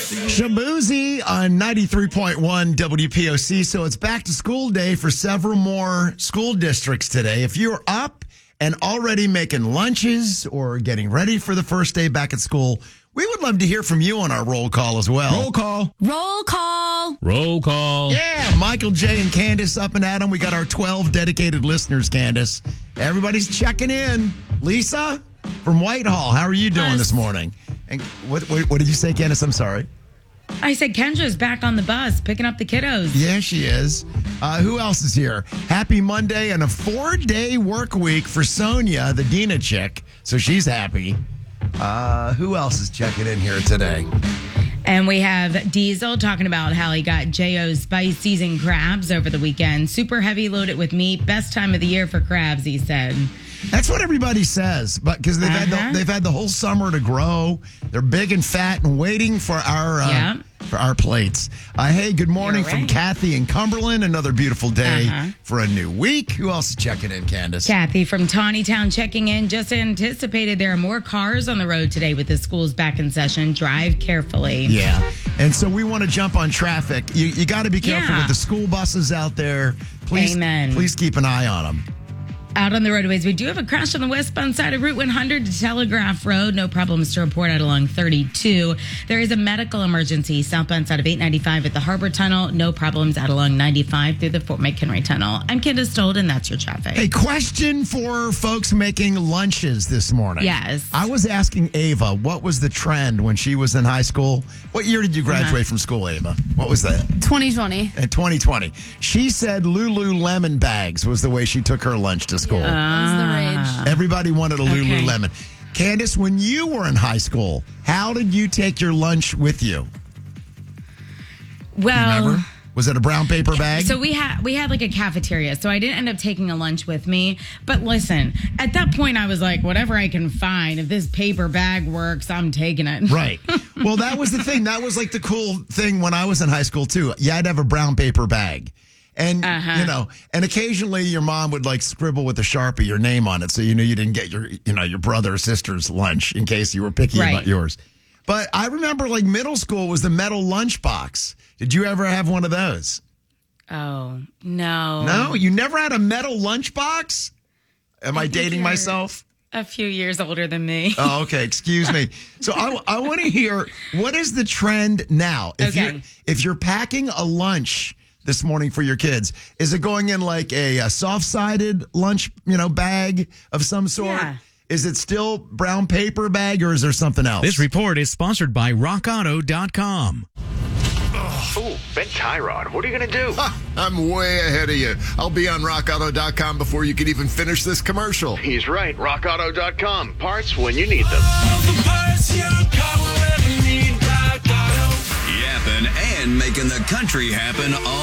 Shabuzi on 93.1 WPOC. So it's back to school day for several more school districts today. If you're up and already making lunches or getting ready for the first day back at school, we would love to hear from you on our roll call as well. Roll call. Roll call. Roll call. Yeah, Michael, Jay, and Candace up and at 'em. We got our 12 dedicated listeners, Candace. Everybody's checking in. Lisa from Whitehall, how are you doing this morning? And what did you say, Candace? I'm sorry. I said Kendra's back on the bus picking up the kiddos. Yeah, she is. Who else is here? Happy Monday and a 4-day work week for Sonia, the Dina chick. So she's happy. Who else is checking in here today? And we have Diesel talking about how he got J.O.'s spice seasoned crabs over the weekend. Super heavy loaded with meat. Best time of the year for crabs, he said. That's what everybody says, but because they've had the whole summer to grow, they're big and fat and waiting for our plates. Hey, good morning from Kathy in Cumberland. Another beautiful day for a new week. Who else is checking in, Candace? Kathy from Tawnytown checking in. Just anticipated there are more cars on the road today with the schools back in session. Drive carefully. Yeah, and so we want to jump on traffic. You got to be careful with the school buses out there. Please, Amen. Please keep an eye on them. Out on the roadways, we do have a crash on the westbound side of Route 100 to Telegraph Road. No problems to report out along 32. There is a medical emergency southbound side of 895 at the Harbor Tunnel. No problems out along 95 through the Fort McHenry Tunnel. I'm Candace Stold, and that's your traffic. Hey, question for folks making lunches this morning. Yes. I was asking Ava, what was the trend when she was in high school? What year did you graduate from school, Ava? What was that? 2020. In 2020. She said Lululemon bags was the way she took her lunch to school. That's the rage. Everybody wanted a Lululemon. Candace, when you were in high school, how did you take your lunch with you? Well, remember? Was it a brown paper bag? So we had like a cafeteria. So I didn't end up taking a lunch with me. But listen, at that point I was like, whatever I can find, if this paper bag works, I'm taking it. Right. Well, that was the thing. That was like the cool thing when I was in high school too. You had to have a brown paper bag. And, and occasionally your mom would like scribble with a Sharpie your name on it so you knew you didn't get your brother or sister's lunch in case you were picky about yours. But I remember like middle school was the metal lunchbox. Did you ever have one of those? Oh, no. No? You never had a metal lunchbox? Am I dating myself? A few years older than me. Oh, okay. Excuse me. So I want to hear, what is the trend now? If you're packing a lunch this morning for your kids, is it going in like a soft-sided lunch, bag of some sort? Yeah. Is it still brown paper bag or is there something else? This report is sponsored by RockAuto.com. Oh, Ben Tyrod, what are you going to do? I'm way ahead of you. I'll be on RockAuto.com before you can even finish this commercial. He's right. RockAuto.com. Parts when you need them. Yapping and making the country happen all